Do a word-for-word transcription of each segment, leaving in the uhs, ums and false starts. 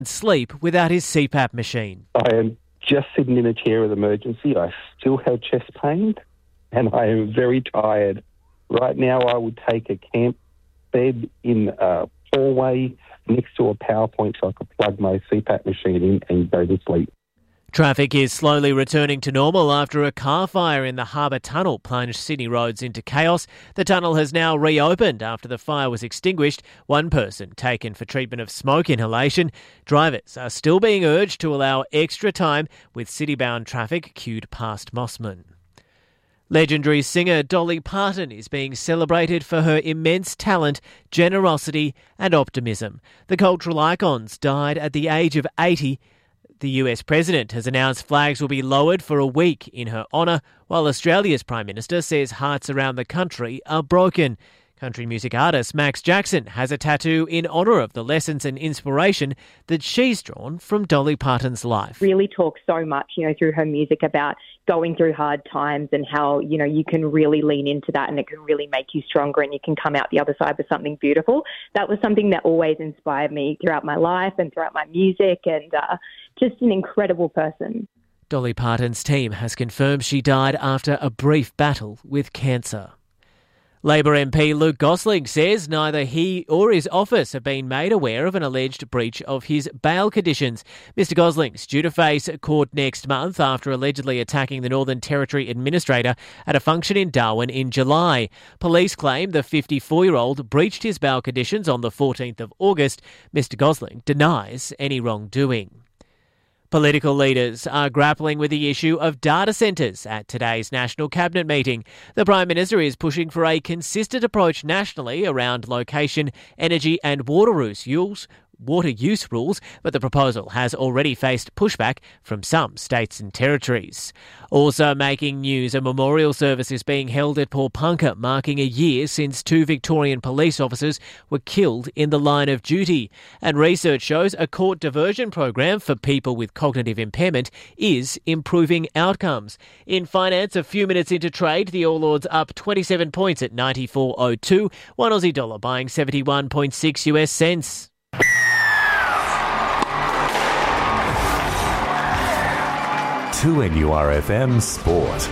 sleep without his C PAP machine. I am just sitting in a chair of emergency. I still have chest pain and I am very tired. Right now I would take a camp bed in a hallway next to a power point so I could plug my C PAP machine in and go to sleep. Traffic is slowly returning to normal after a car fire in the Harbour Tunnel plunged Sydney roads into chaos. The tunnel has now reopened after the fire was extinguished. One person taken for treatment of smoke inhalation. Drivers are still being urged to allow extra time with city-bound traffic queued past Mossman. Legendary singer Dolly Parton is being celebrated for her immense talent, generosity and optimism. The cultural icons died at the age of eighty. The U S President has announced flags will be lowered for a week in her honour, while Australia's Prime Minister says hearts around the country are broken. Country music artist Max Jackson has a tattoo in honour of the lessons and inspiration that she's drawn from Dolly Parton's life. Really talks so much, you know, through her music about going through hard times and how, you know, you can really lean into that and it can really make you stronger and you can come out the other side with something beautiful. That was something that always inspired me throughout my life and throughout my music, and uh, just an incredible person. Dolly Parton's team has confirmed she died after a brief battle with cancer. Labor M P Luke Gosling says neither he or his office have been made aware of an alleged breach of his bail conditions. Mr Gosling's due to face court next month after allegedly attacking the Northern Territory Administrator at a function in Darwin in July. Police claim the fifty-four-year-old breached his bail conditions on the fourteenth of August. Mr Gosling denies any wrongdoing. Political leaders are grappling with the issue of data centres at today's National Cabinet meeting. The Prime Minister is pushing for a consistent approach nationally around location, energy and water use, water use rules, but the proposal has already faced pushback from some states and territories. Also making news, a memorial service is being held at Paulpunka, marking a year since two Victorian police officers were killed in the line of duty. And research shows a court diversion program for people with cognitive impairment is improving outcomes. In finance, a few minutes into trade, the All Ords up twenty-seven points at ninety-four oh two, one Aussie dollar buying seventy-one point six U S cents. two N U R F M Sport.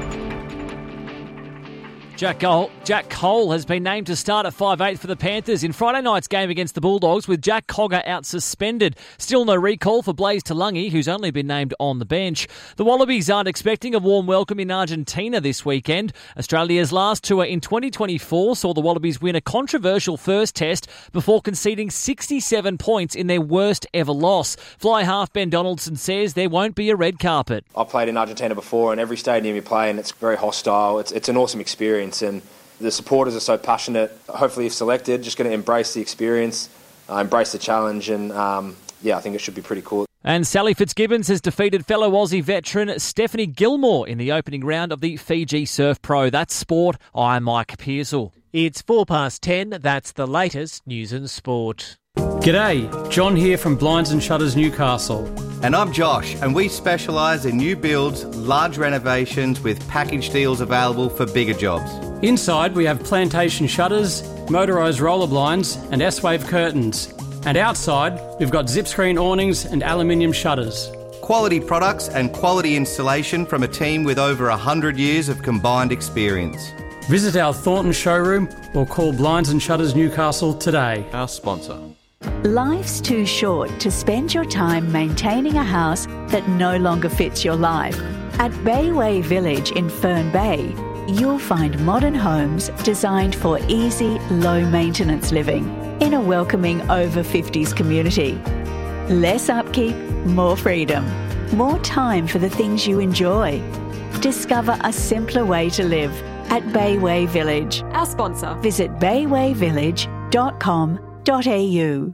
Jack Cole, Jack Cole has been named to start at five eight for the Panthers in Friday night's game against the Bulldogs, with Jack Cogger out suspended. Still no recall for Blaze Talangi, who's only been named on the bench. The Wallabies aren't expecting a warm welcome in Argentina this weekend. Australia's last tour in twenty twenty-four saw the Wallabies win a controversial first test before conceding sixty-seven points in their worst ever loss. Fly half Ben Donaldson says there won't be a red carpet. I've played in Argentina before, and every stadium you play in, it's very hostile. It's, it's an awesome experience. And the supporters are so passionate. Hopefully, if selected, just going to embrace the experience, uh, embrace the challenge, and um, yeah, I think it should be pretty cool. And Sally Fitzgibbons has defeated fellow Aussie veteran Stephanie Gilmore in the opening round of the Fiji Surf Pro. That's sport. I'm Mike Pearsall. It's four past ten. That's the latest news and sport. G'day, John here from Blinds and Shutters Newcastle. And I'm Josh, and we specialise in new builds, large renovations with package deals available for bigger jobs. Inside we have plantation shutters, motorised roller blinds and S-Wave curtains. And outside we've got zip screen awnings and aluminium shutters. Quality products and quality installation from a team with over one hundred years of combined experience. Visit our Thornton showroom or call Blinds and Shutters Newcastle today. Our sponsor. Life's too short to spend your time maintaining a house that no longer fits your life. At Bayway Village in Fern Bay, you'll find modern homes designed for easy, low-maintenance living in a welcoming over fifties community. Less upkeep, more freedom, more time for the things you enjoy. Discover a simpler way to live at Bayway Village. Our sponsor. Visit bayway village dot com dot a u.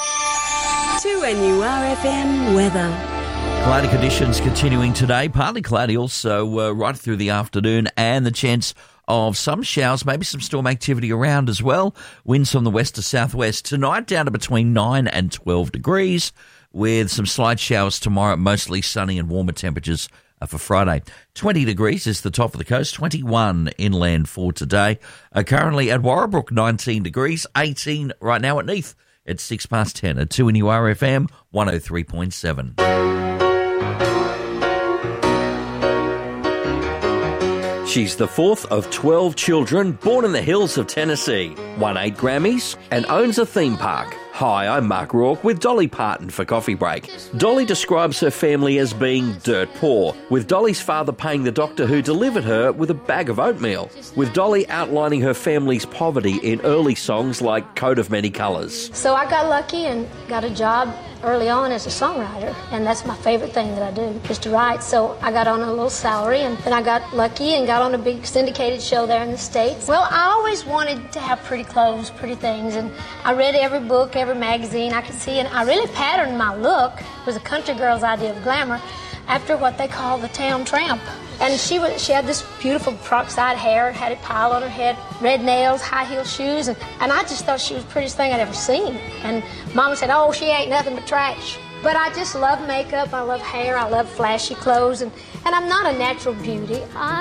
two N U R F M weather. Cloudy conditions continuing today, partly cloudy also uh, right through the afternoon, and the chance of some showers, maybe some storm activity around as well. Winds from the west to southwest. Tonight down to between nine and twelve degrees, with some slight showers tomorrow, mostly sunny and warmer temperatures for Friday. twenty degrees is the top of the coast, twenty-one inland for today. Uh, currently at Warrabrook, nineteen degrees, eighteen right now at Neath. at six past ten at two N U R F M one oh three point seven. She's the fourth of twelve children born in the hills of Tennessee, won eight Grammys and owns a theme park. Hi, I'm Mark Rourke with Dolly Parton for Coffee Break. Dolly describes her family as being dirt poor, with Dolly's father paying the doctor who delivered her with a bag of oatmeal, with Dolly outlining her family's poverty in early songs like Coat of Many Colours. So I got lucky and got a job early on as a songwriter, and that's my favorite thing that I do, is to write. So I got on a little salary, and then I got lucky and got on a big syndicated show there in the States. Well, I always wanted to have pretty clothes, pretty things, and I read every book, every magazine I could see, and I really patterned my look. It was a country girl's idea of glamour after what they call the town tramp. And she was, she had this beautiful peroxide hair, had it piled on her head, red nails, high heel shoes, and, and I just thought she was the prettiest thing I'd ever seen. And Mama said, oh, she ain't nothing but trash. But I just love makeup, I love hair, I love flashy clothes, and, and I'm not a natural beauty. I